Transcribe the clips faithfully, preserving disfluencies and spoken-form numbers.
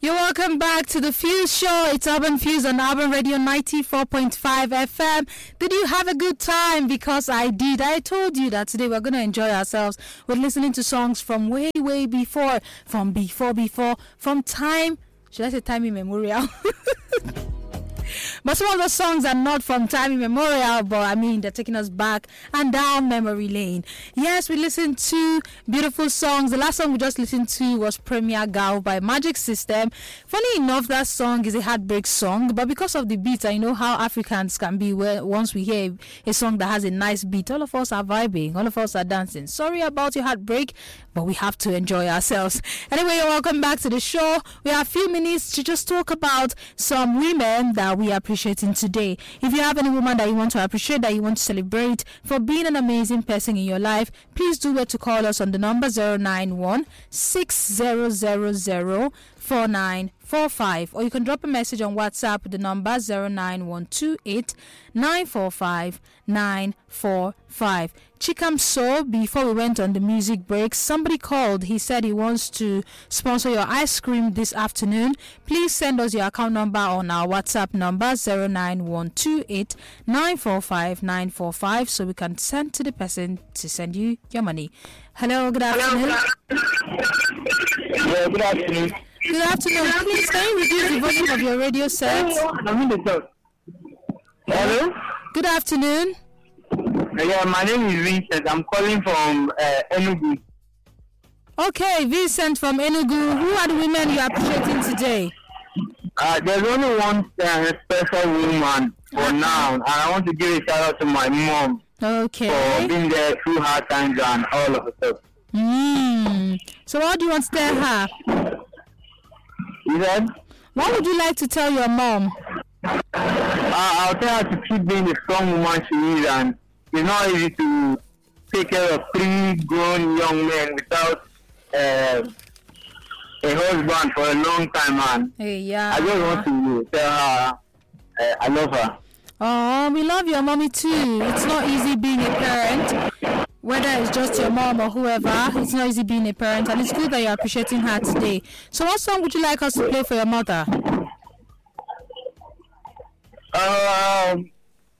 You're welcome back to the Fuse Show. It's Urban Fuse on Urban Radio ninety-four point five F M. Did you have a good time? Because I did. I told you that today we're going to enjoy ourselves. We're listening to songs from way, way before. From before, before. From time. Should I say time immemorial? But some of the songs are not from time immemorial, but I mean, they're taking us back and down memory lane. Yes, we listened to beautiful songs. The last song we just listened to was Premier Gal by Magic System. Funny enough, that song is a heartbreak song, but because of the beat, I know how Africans can be where once we hear a song that has a nice beat, all of us are vibing, all of us are dancing. Sorry about your heartbreak, but we have to enjoy ourselves. Anyway, you're welcome back to the show. We have a few minutes to just talk about some women that we appreciating today. If you have any woman that you want to appreciate, that you want to celebrate for being an amazing person in your life, please do wait to call us on the number zero nine one six zero zero zero four nine four five, or you can drop a message on WhatsApp with the number zero nine one two eight nine four five nine four five. Chikam So, before we went on the music break, somebody called. He said he wants to sponsor your ice cream this afternoon. Please send us your account number on our WhatsApp number zero nine one two eight nine four five nine four five so we can send to the person to send you your money. Hello, good afternoon. Yeah, good afternoon. Good afternoon. Please, can you reduce the volume of your radio set? I'm in the talk. Hello? Good afternoon. Yeah, my name is Vincent. I'm calling from uh, Enugu. Okay, Vincent from Enugu. Who are the women you are appreciating today? Uh, there's only one uh, special woman for now, and I want to give a shout out to my mom Okay. for being there through hard times and all of the stuff. Mm. So what do you want to tell her? You said? What would you like to tell your mom? Uh, I'll tell her to keep being the strong woman she is, and it's not easy to take care of three grown young men without uh, a husband for a long time, man. Hey, yeah. I just want to tell her uh, I love her. Oh, we love your mommy too. It's not easy being a parent, whether it's just your mom or whoever. It's not easy being a parent, and it's good that you're appreciating her today. So what song would you like us to play for your mother? Um,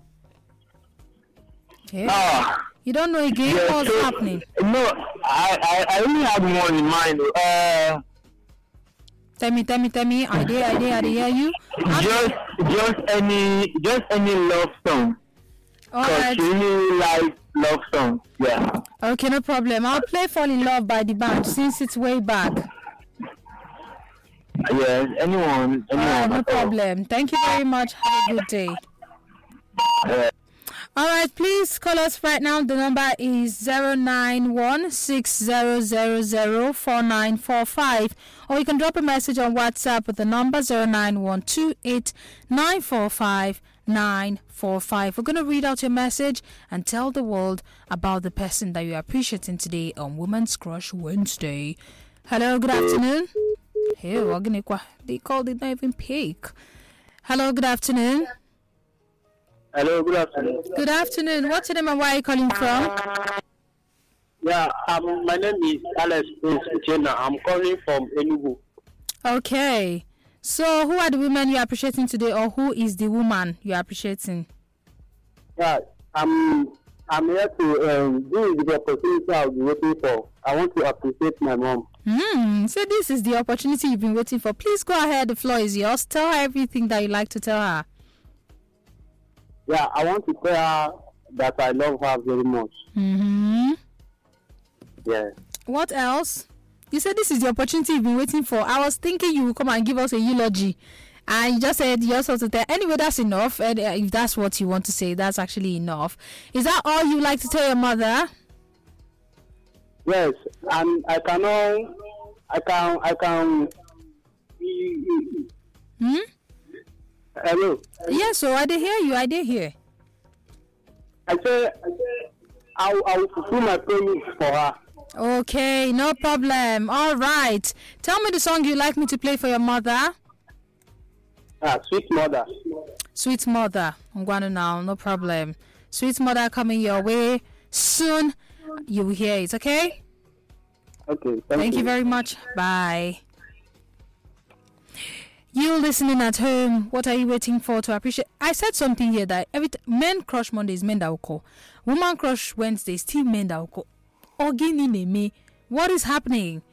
Okay. uh, You don't know again yeah, what's so, happening? No, I, I, I only had one in mind. Uh, Tell me, tell me, tell me. I did, I did, I did hear you. just, just any, just any love song. All Cause right. she really likes love songs. Yeah. Okay, no problem. I'll play Fall in Love by the band since it's way back. Yes. Anyone. Anyone. All right, no at all. problem. Thank you very much. Have a good day. Uh, All right, please call us right now. The number is zero nine one six zero zero zero four nine four five, or you can drop a message on WhatsApp with the number zero nine one two eight nine four five nine four five. We're going to read out your message and tell the world about the person that you're appreciating today on Women's Crush Wednesday. Hello, good afternoon. Hey, they called it not even pick. Hello, good afternoon. hello. Good afternoon. Good afternoon. What's your name and where are you calling from? Yeah. Um. My name is Alex Prince Uchenna. I'm calling from Enugu. Okay. So, who are the women you're appreciating today, or who is the woman you're appreciating? Yeah. I'm. I'm here to um, do the opportunity I've been waiting for. I want to appreciate my mom. Hmm. So, this is the opportunity you've been waiting for. Please go ahead. The floor is yours. Tell her everything that you'd like to tell her. Yeah, I want to tell her that I love her very much. Mm-hmm. Yeah. What else? You said this is the opportunity you've been waiting for. I was thinking you would come and give us a eulogy. And you just said you also to tell. Anyway, that's enough. And if that's what you want to say, that's actually enough. Is that all you like to tell your mother? Yes, and I cannot. I can. I can. Hmm? Hello. Yeah, so I did hear you. I did hear. I say. I say. I will, I will fulfill my promise for her. Okay, no problem. All right. Tell me the song you like me to play for your mother. Ah, sweet mother. Sweet Mother. I'm going to now. No problem. Sweet Mother coming your way soon. You will hear it, okay? Okay. Thank, Thank you. you very much. Bye. You listening at home, what are you waiting for to appreciate? I said something here that every t- men crush Mondays, men that will call. Woman crush Wednesdays, still men that will call. Ogini me. What is happening?